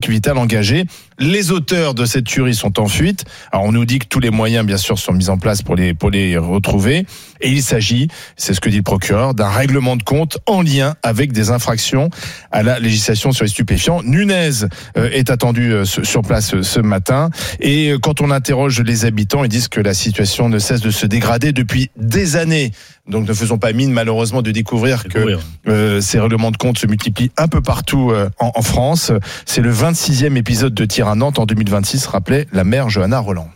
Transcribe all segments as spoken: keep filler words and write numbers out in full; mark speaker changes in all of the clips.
Speaker 1: Vital engagée. Les auteurs de cette tuerie sont en fuite. Alors on nous dit que tous les moyens, bien sûr, sont mis en place pour les pour les retrouver. Et il s'agit, c'est ce que dit le procureur, d'un règlement de compte en lien avec des infractions à la législation sur les stupéfiants. Nunez euh, est attendu euh, sur place euh, ce matin. Et euh, quand on interroge les habitants, ils disent que la situation ne cesse de se dégrader depuis des années. Donc ne faisons pas mine malheureusement de découvrir que euh, ces règlements de compte se multiplient un peu partout euh, en, en France. C'est le vingt-sixième épisode de tir à Nantes en deux mille vingt-six, rappelait la maire Johanna Roland.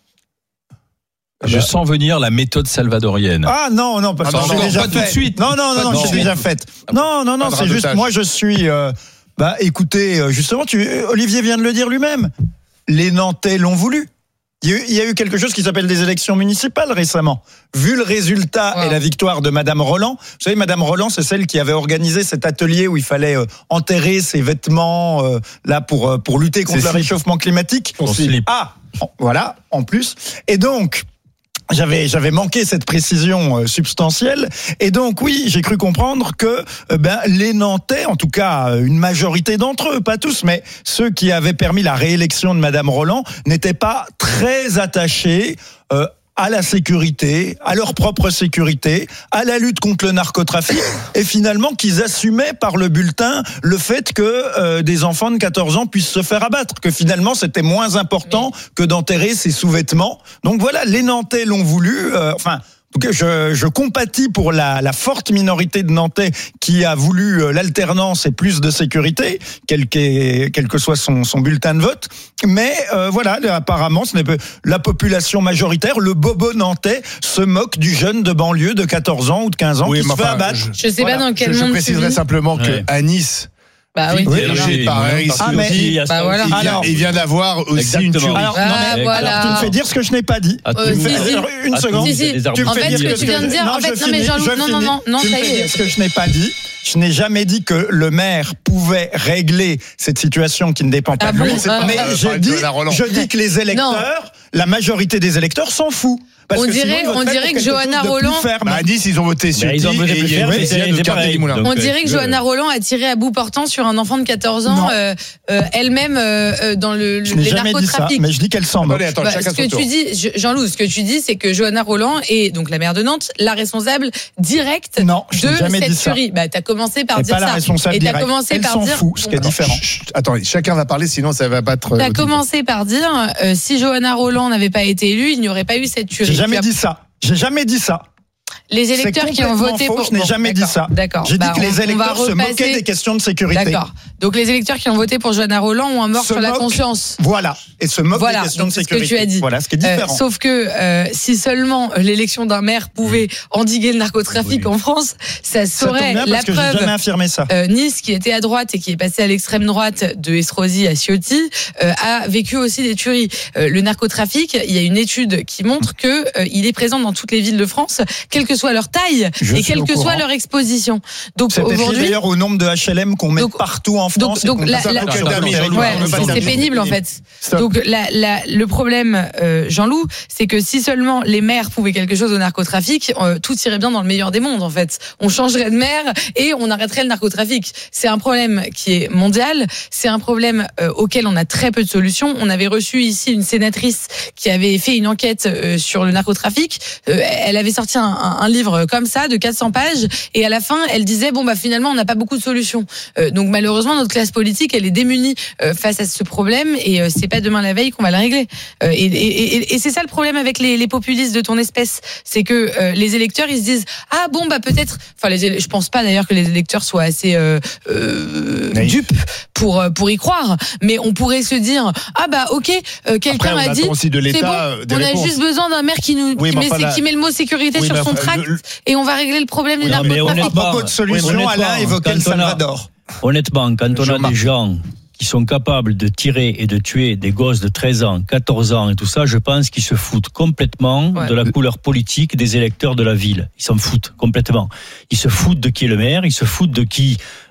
Speaker 2: Je sens venir la méthode salvadorienne.
Speaker 3: Ah non, non, parce que
Speaker 2: ah,
Speaker 3: c'est déjà
Speaker 2: pas
Speaker 3: fait.
Speaker 2: tout de suite.
Speaker 3: Non, non, non, non, c'est déjà fait. Non, non, non, c'est juste, moi je suis... Euh, bah écoutez, justement, tu, Olivier vient de le dire lui-même, les Nantais l'ont voulu. Il y, a eu, il y a eu quelque chose qui s'appelle des élections municipales récemment. Vu le résultat wow. et la victoire de Madame Roland, vous savez, Madame Roland, c'est celle qui avait organisé cet atelier où il fallait euh, enterrer ses vêtements euh, là pour euh, pour lutter contre c'est le slip. réchauffement climatique. Ah, voilà, en plus. Et donc. J'avais j'avais manqué cette précision euh, substantielle et donc oui j'ai cru comprendre que euh, ben les Nantais, en tout cas une majorité d'entre eux, pas tous, mais ceux qui avaient permis la réélection de Madame Roland n'étaient pas très attachés euh, à la sécurité, à leur propre sécurité, à la lutte contre le narcotrafic, et finalement qu'ils assumaient par le bulletin le fait que euh, des enfants de quatorze ans puissent se faire abattre, que finalement c'était moins important oui. que d'enterrer ces sous-vêtements. Donc voilà, les Nantais l'ont voulu, euh, enfin... Je, je compatis pour la, la forte minorité de Nantais qui a voulu l'alternance et plus de sécurité, quel, quel que soit son, son bulletin de vote. Mais euh, voilà, apparemment, ce n'est pas la population majoritaire. Le bobo nantais se moque du jeune de banlieue de quatorze ans ou de quinze ans oui, qui se enfin, fait abattre.
Speaker 4: Je, je sais
Speaker 1: voilà.
Speaker 4: pas dans quel
Speaker 1: je,
Speaker 4: monde.
Speaker 1: Je préciserai simplement
Speaker 4: ouais.
Speaker 1: qu'à Nice.
Speaker 4: Bah oui,
Speaker 1: oui dirigé par Harris
Speaker 3: ah, mais,
Speaker 1: il,
Speaker 4: bah voilà.
Speaker 1: il, vient,
Speaker 3: alors,
Speaker 1: il vient d'avoir aussi exactement. une tuerie.
Speaker 3: Alors,
Speaker 4: ah,
Speaker 3: non, mais,
Speaker 4: voilà.
Speaker 3: alors, tu me fais dire ce que je n'ai pas dit.
Speaker 4: Ah, euh, si, si.
Speaker 3: Une seconde.
Speaker 4: Si, si.
Speaker 3: Tu me
Speaker 4: en
Speaker 3: fais
Speaker 4: fait,
Speaker 3: dire
Speaker 4: ce que tu viens de dire,
Speaker 3: non,
Speaker 4: en fait,
Speaker 3: je
Speaker 4: non, mais Jean-Loup, non, non, non, non,
Speaker 3: tu
Speaker 4: ça
Speaker 3: me
Speaker 4: y
Speaker 3: fais
Speaker 4: est.
Speaker 3: dire ce que je n'ai pas dit. Je n'ai jamais dit que le maire pouvait régler cette situation qui ne dépend pas
Speaker 4: ah
Speaker 3: de
Speaker 4: bon,
Speaker 3: lui.
Speaker 4: ah,
Speaker 3: mais
Speaker 4: ah,
Speaker 3: je dis, je dis que les électeurs, non. la majorité des électeurs s'en fout. Parce
Speaker 4: on
Speaker 3: que
Speaker 4: dirait, on dirait que Johanna Roland.
Speaker 1: Bah, à Nice, ils ont voté sur
Speaker 5: ils ont voté
Speaker 1: et
Speaker 5: plus
Speaker 1: il y a
Speaker 5: ferme,
Speaker 1: une
Speaker 5: c'est
Speaker 1: de Carnet du Moulin.
Speaker 4: On dirait que Johanna Roland a tiré à bout portant sur un enfant de quatorze ans, euh, euh, elle-même euh, dans le, le
Speaker 3: je n'ai
Speaker 4: les
Speaker 3: jamais dit ça, mais je dis qu'elle s'en moque.
Speaker 1: Attends,
Speaker 4: bah,
Speaker 1: chacun
Speaker 4: ce que
Speaker 1: son
Speaker 4: tu dis, Jean-Loup, ce que tu dis, c'est que Johanna Roland est donc la maire de Nantes, la responsable directe
Speaker 3: non, je
Speaker 4: de
Speaker 3: jamais
Speaker 4: cette
Speaker 3: dit ça.
Speaker 4: tuerie. Bah, t'as commencé par
Speaker 3: elle
Speaker 4: dire
Speaker 3: pas
Speaker 4: ça.
Speaker 3: La responsable
Speaker 4: et t'as
Speaker 3: direct.
Speaker 4: commencé
Speaker 3: elle
Speaker 4: par
Speaker 3: s'en
Speaker 4: dire.
Speaker 3: fout, ce qui est différent.
Speaker 1: Attendez, chacun va parler, sinon ça va pas être.
Speaker 4: T'as commencé par dire, euh, si Johanna Roland n'avait pas été élue, il n'y aurait pas eu cette tuerie.
Speaker 3: J'ai jamais dit ça. J'ai jamais dit ça.
Speaker 4: Les électeurs qui ont voté
Speaker 3: faux,
Speaker 4: pour.
Speaker 3: Je n'ai
Speaker 4: bon,
Speaker 3: jamais
Speaker 4: d'accord,
Speaker 3: dit ça.
Speaker 4: D'accord.
Speaker 3: J'ai
Speaker 4: bah,
Speaker 3: dit que les électeurs se moquaient des questions de sécurité.
Speaker 4: D'accord. Donc les électeurs qui ont voté pour Johanna Roland ont un mort se sur la moque, conscience.
Speaker 3: Voilà. Et se moquent
Speaker 4: voilà,
Speaker 3: des questions de sécurité.
Speaker 4: C'est ce que tu as dit.
Speaker 3: Voilà, ce qui est différent.
Speaker 4: Euh, sauf que euh, si seulement l'élection d'un maire pouvait endiguer le narcotrafic oui. en France, ça serait
Speaker 3: ça
Speaker 4: la
Speaker 3: parce que
Speaker 4: preuve.
Speaker 3: J'ai jamais affirmé ça.
Speaker 4: Euh, Nice, qui était à droite et qui est passé à l'extrême droite de Estrosi à Ciotti, euh, a vécu aussi des tueries. Euh, le narcotrafic, il y a une étude qui montre que euh, il est présent dans toutes les villes de France, quelle que soit leur taille Je et quelle que soit leur exposition. Donc
Speaker 3: c'est
Speaker 4: aujourd'hui,
Speaker 3: d'ailleurs au nombre de H L M qu'on met donc, partout en France.
Speaker 4: Donc, donc la, la, ouais, c'est pénible en fait. Stop. Donc la, la, le problème, euh, Jean-Loup, c'est que si seulement les maires pouvaient quelque chose au narcotrafic, euh, tout irait bien dans le meilleur des mondes en fait. On changerait de maire et on arrêterait le narcotrafic. C'est un problème qui est mondial. C'est un problème euh, auquel on a très peu de solutions. On avait reçu ici une sénatrice qui avait fait une enquête euh, sur le narcotrafic. Euh, elle avait sorti un, un, un livre comme ça de quatre cents pages et à la fin elle disait bon bah finalement on n'a pas beaucoup de solutions. Euh, donc malheureusement notre classe politique elle est démunie euh, face à ce problème et euh, c'est pas demain la veille qu'on va le régler. Euh, et, et, et, et c'est ça le problème avec les, les populistes de ton espèce, c'est que euh, les électeurs ils se disent ah bon bah peut-être, enfin les, je pense pas d'ailleurs que les électeurs soient assez euh, euh, dupes pour pour y croire, mais on pourrait se dire ah bah ok euh, quelqu'un
Speaker 1: Après,
Speaker 4: a dit
Speaker 1: aussi de
Speaker 4: c'est bon,
Speaker 1: on
Speaker 4: réponses. a juste besoin d'un maire qui nous
Speaker 1: oui,
Speaker 4: qui, met,
Speaker 1: la...
Speaker 4: qui met le mot sécurité oui, sur son tract le... et on va régler le problème oui, du narcotrafic.
Speaker 3: À propos de solutions, Alain évoquait le Salvador.
Speaker 5: Honnêtement, quand on a des gens qui sont capables de tirer et de tuer des gosses de treize ans, quatorze ans et tout ça, je pense qu'ils se foutent complètement ouais. de la couleur politique des électeurs de la ville. Ils s'en foutent complètement. Ils se foutent de qui est le maire, ils se foutent de qui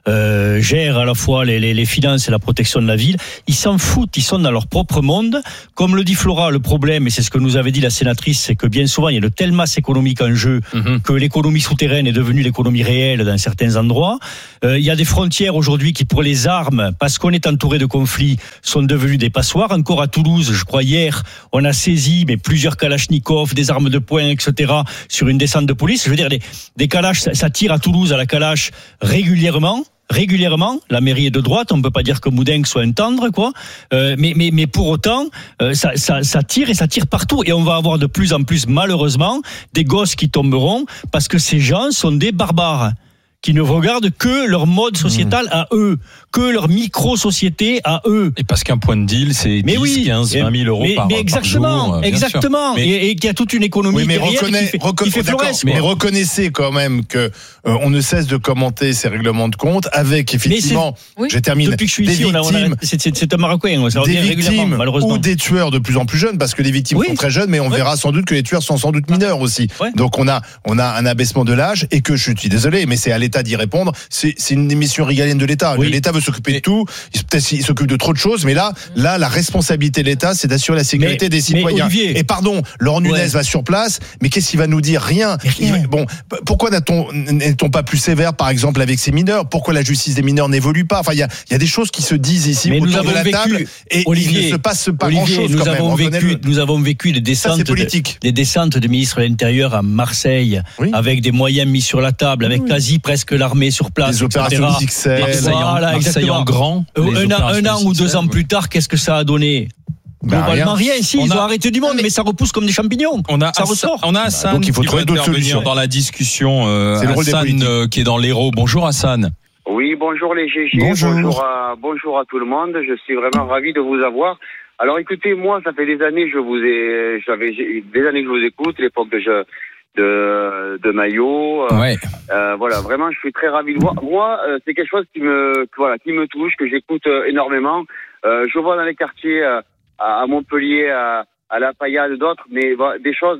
Speaker 5: euh, gèrent à la fois les, les, les finances et la protection de la ville. Ils s'en foutent, ils sont dans leur propre monde. Comme le dit Flora, le problème, et c'est ce que nous avait dit la sénatrice, c'est que bien souvent il y a de telles masses économiques en jeu mm-hmm. que l'économie souterraine est devenue l'économie réelle dans certains endroits. Euh, il y a des frontières aujourd'hui qui, pour les armes, parce qu'on est entouré de conflits, sont devenues des passoires. Encore à Toulouse, je crois hier, on a saisi mais plusieurs kalachnikovs, des armes de poing, et cetera sur une descente de police. Je veux dire, des, des kalash, ça, ça tire à Toulouse à la kalash régulièrement. Régulièrement, la mairie est de droite, on ne peut pas dire que Moudenc soit un tendre, quoi. Euh, mais, mais, mais pour autant, euh, ça, ça, ça tire et ça tire partout. Et on va avoir de plus en plus, malheureusement, des gosses qui tomberont parce que ces gens sont des barbares qui ne regardent que leur mode sociétal à eux, que leur micro-société à eux.
Speaker 2: Et parce qu'un point de deal, c'est
Speaker 5: mais
Speaker 2: dix,
Speaker 5: oui,
Speaker 2: quinze, vingt mille euros
Speaker 5: mais,
Speaker 2: par,
Speaker 5: mais exactement,
Speaker 2: par jour.
Speaker 5: Exactement, mais, et, et qu'il y a toute une économie
Speaker 1: oui, mais
Speaker 5: derrière
Speaker 1: reconnais,
Speaker 5: qui fait,
Speaker 1: reconna-
Speaker 5: qui fait florès.
Speaker 1: Mais reconnaissez quand même que euh, on ne cesse de commenter ces règlements de compte avec effectivement,
Speaker 4: oui.
Speaker 1: je termine,
Speaker 5: depuis que je suis
Speaker 1: des
Speaker 5: ici,
Speaker 1: victimes,
Speaker 5: on a, on a, c'est, c'est, c'est un Marocain, on
Speaker 1: des victimes
Speaker 5: malheureusement.
Speaker 1: Ou des tueurs de plus en plus jeunes, parce que les victimes
Speaker 5: oui.
Speaker 1: sont très jeunes, mais on oui. verra sans doute que les tueurs sont sans doute mineurs aussi.
Speaker 5: Ouais.
Speaker 1: Donc on a on a un abaissement de l'âge et que je suis désolé, mais c'est à l'État d'y répondre. C'est, c'est une mission régalienne de l'État. Oui. L'État veut s'occuper de tout. Il, peut-être, il s'occupe de trop de choses, mais là, là, la responsabilité de l'État, c'est d'assurer la sécurité
Speaker 5: mais,
Speaker 1: des citoyens.
Speaker 5: Olivier,
Speaker 1: et pardon, Laurent Nunez ouais. va sur place, mais qu'est-ce qu'il va nous dire? Rien.
Speaker 5: Rien.
Speaker 1: Il, bon, pourquoi n'a-t-on, n'est-on pas plus sévère, par exemple, avec ces mineurs? Pourquoi la justice des mineurs n'évolue pas? Enfin, il y a, il y a des choses qui se disent ici mais autour de la vécu, table, et
Speaker 5: Olivier,
Speaker 1: il ne se passe pas
Speaker 5: Olivier,
Speaker 1: grand-chose
Speaker 5: nous
Speaker 1: quand
Speaker 5: avons
Speaker 1: même.
Speaker 5: Vécu, nous avons vécu des descentes,
Speaker 1: Ça, politique.
Speaker 5: De, des descentes de ministres de l'Intérieur à Marseille, oui. avec des moyens mis sur la table, avec oui. quasi presque l'armée sur place,
Speaker 1: des opérations X X L.
Speaker 5: Voilà, exactement.
Speaker 2: Grand,
Speaker 5: un, an, un an ou deux ans plus tard, qu'est-ce que ça a donné?
Speaker 1: Bah,
Speaker 5: Globalement rien, rien. Si,
Speaker 2: on
Speaker 5: ils
Speaker 2: a...
Speaker 5: ont arrêté du monde, mais... mais ça repousse comme des champignons.
Speaker 2: On a
Speaker 5: ça
Speaker 2: Hassan,
Speaker 5: ressort.
Speaker 2: On a Hassan
Speaker 1: bah, donc il faut
Speaker 2: qui
Speaker 1: trouver
Speaker 2: va
Speaker 1: d'autres
Speaker 2: intervenir
Speaker 1: solutions
Speaker 2: dans la discussion. Euh,
Speaker 1: C'est le rôle
Speaker 2: Hassan
Speaker 1: des
Speaker 2: euh, qui est dans l'Hérault. Bonjour Hassan.
Speaker 6: Oui, bonjour les G G.
Speaker 1: Bonjour.
Speaker 6: Bonjour à, bonjour à tout le monde. Je suis vraiment ravi de vous avoir. Alors écoutez, moi, ça fait des années que je vous ai, j'avais des années que je vous écoute, l'époque de je. de de Maillot euh,
Speaker 2: ouais.
Speaker 6: euh, voilà, vraiment je suis très ravi de voir. Moi euh, c'est quelque chose qui me voilà qui me touche, que j'écoute euh, énormément. Euh, je vois dans les quartiers euh, à Montpellier, à, à La Paillade, d'autres, mais voilà, des choses.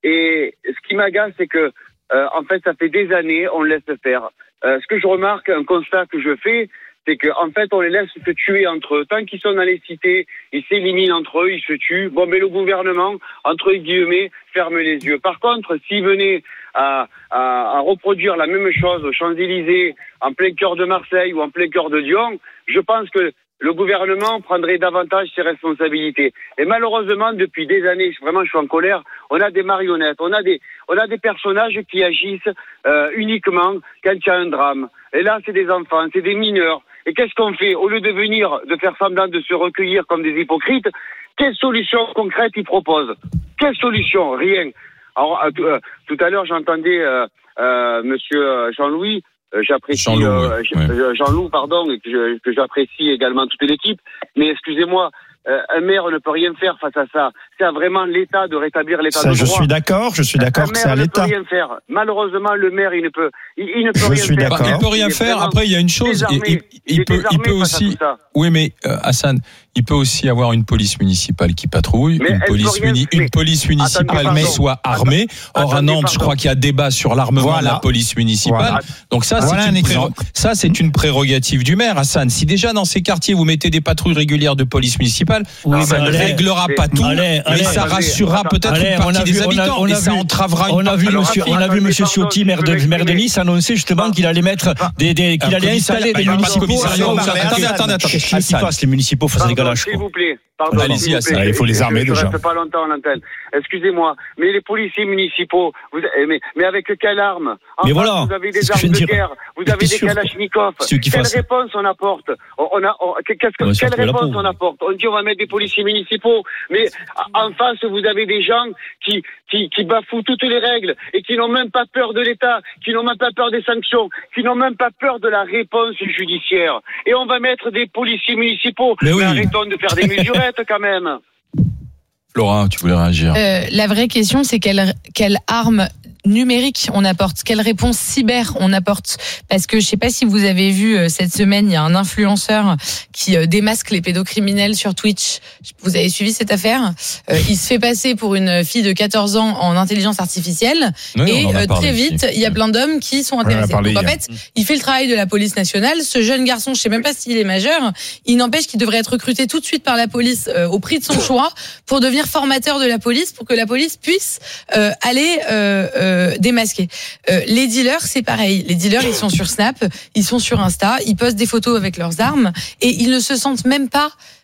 Speaker 6: Et ce qui m'agace, c'est que euh, en fait ça fait des années on laisse faire. Euh, ce que je remarque, un constat que je fais, c'est qu'en fait, on les laisse se tuer entre eux. Tant qu'ils sont dans les cités, ils s'éliminent entre eux, ils se tuent. Bon, mais le gouvernement, entre guillemets, ferme les yeux. Par contre, s'ils venaient à, à, à reproduire la même chose aux Champs-Élysées, en plein cœur de Marseille ou en plein cœur de Lyon, je pense que le gouvernement prendrait davantage ses responsabilités. Et malheureusement, depuis des années, vraiment, je suis en colère, on a des marionnettes, on a des, on a des personnages qui agissent euh, uniquement quand il y a un drame. Et là, c'est des enfants, c'est des mineurs. Et qu'est-ce qu'on fait? Au lieu de venir, de faire semblant de se recueillir comme des hypocrites, quelle solution concrète ils proposent? Quelle solution? Rien. Alors, euh, tout à l'heure, j'entendais euh, euh, Monsieur Jean-Louis, euh, j'apprécie
Speaker 2: Jean-Loup,
Speaker 6: euh,
Speaker 2: ouais.
Speaker 6: Jean-Loup, pardon, et que, je, que j'apprécie également toute l'équipe. Mais excusez-moi, euh, un maire ne peut rien faire face à ça. C'est à vraiment l'État de rétablir l'État
Speaker 3: ça,
Speaker 6: de
Speaker 3: je
Speaker 6: droit.
Speaker 3: suis d'accord, je suis d'accord
Speaker 6: un
Speaker 3: que c'est à
Speaker 6: maire
Speaker 3: l'État.
Speaker 6: ne peut rien faire. Malheureusement, le maire, il ne peut, il, il ne peut
Speaker 3: je
Speaker 6: rien
Speaker 3: suis
Speaker 6: faire.
Speaker 3: d'accord.
Speaker 2: Il peut rien
Speaker 6: il
Speaker 2: faire. Après, il y a une chose.
Speaker 6: Désarmé.
Speaker 2: Il, il, il, il peut, il peut aussi. Oui, mais euh, Hassan, il peut aussi avoir une police municipale qui patrouille,
Speaker 6: mais
Speaker 2: une police,
Speaker 6: rien,
Speaker 2: muni- une police municipale
Speaker 6: attendez,
Speaker 2: qui soit armée. Or, à Nantes, je crois qu'il y a débat sur l'armement
Speaker 3: voilà.
Speaker 2: de la police municipale.
Speaker 3: Voilà.
Speaker 2: Donc ça,
Speaker 3: voilà
Speaker 2: c'est
Speaker 3: un
Speaker 2: une
Speaker 3: exemple.
Speaker 2: pré- ça, c'est une prérogative du maire, Hassan. Si déjà dans ces quartiers vous mettez des patrouilles régulières de police municipale,
Speaker 5: oui,
Speaker 2: ça
Speaker 5: ben,
Speaker 2: ne
Speaker 5: allez,
Speaker 2: réglera
Speaker 6: mais,
Speaker 2: pas tout,
Speaker 5: allez,
Speaker 2: mais
Speaker 5: allez,
Speaker 2: ça
Speaker 6: allez,
Speaker 2: rassurera
Speaker 6: allez,
Speaker 2: peut-être
Speaker 5: allez,
Speaker 2: une partie
Speaker 5: on a
Speaker 2: des
Speaker 5: vu,
Speaker 2: habitants,
Speaker 5: on a, on
Speaker 2: et
Speaker 5: a
Speaker 2: ça
Speaker 5: vu,
Speaker 2: entravera une
Speaker 5: on a vu
Speaker 2: partie.
Speaker 5: monsieur, on a vu monsieur
Speaker 6: pardon,
Speaker 5: Ciotti, maire de, maire de Nice, annoncer justement qu'il allait mettre des, des qu'il allait installer des municipaux.
Speaker 2: Attendez, attendez, attendez.
Speaker 5: Qu'est-ce qu'ils fassent les municipaux face à des galaches?
Speaker 6: S'il vous plaît. Pardon,
Speaker 2: Allez-y,
Speaker 6: s'il vous plaît.
Speaker 2: Hassan.
Speaker 1: Il faut les armer,
Speaker 6: je, je
Speaker 1: déjà.
Speaker 6: reste pas longtemps à l'antenne. Excusez-moi, mais les policiers municipaux, vous, mais, mais avec quelle arme? En
Speaker 5: Mais
Speaker 6: face,
Speaker 5: voilà,
Speaker 6: vous avez des
Speaker 5: c'est ce que
Speaker 6: armes
Speaker 5: je
Speaker 6: de
Speaker 5: viens de dire.
Speaker 6: guerre, vous
Speaker 5: Mais
Speaker 6: avez
Speaker 5: bien
Speaker 6: des
Speaker 5: sûr.
Speaker 6: kalachnikovs.
Speaker 5: C'est eux qui
Speaker 6: Quelle
Speaker 5: fassent.
Speaker 6: réponse on apporte? On, on a, on, qu'est-ce que,
Speaker 5: On va se
Speaker 6: quelle
Speaker 5: retrouver la
Speaker 6: réponse
Speaker 5: pauvre.
Speaker 6: on apporte? On dit on va mettre des policiers municipaux, mais en face vous avez des gens qui, qui, qui bafouent toutes les règles et qui n'ont même pas peur de l'État, qui n'ont même pas peur des sanctions, qui n'ont même pas peur de la réponse judiciaire. Et on va mettre des policiers municipaux.
Speaker 5: Mais oui.
Speaker 6: Arrêtons de faire des mesurettes quand même.
Speaker 2: Laura, tu voulais réagir?
Speaker 4: Euh, la vraie question, c'est quelle, quelle arme numérique on apporte, quelle réponse cyber on apporte, parce que je sais pas si vous avez vu cette semaine, il y a un influenceur qui démasque les pédocriminels sur Twitch. Vous avez suivi cette affaire? Il se fait passer pour une fille de quatorze ans en intelligence artificielle, oui, et très vite ici. Il y a plein d'hommes qui sont intéressés. Donc en fait, il fait le travail de la police nationale. Ce jeune garçon, je sais même pas s'il est majeur, il n'empêche qu'il devrait être recruté tout de suite par la police euh, au prix de son choix pour devenir formateur de la police, pour que la police puisse euh, aller euh, euh, démasquer. Euh, les dealers, c'est pareil. Les dealers, ils sont sur Snap, ils sont sur Insta, ils postent des photos avec leurs armes et ils ne se sentent même pas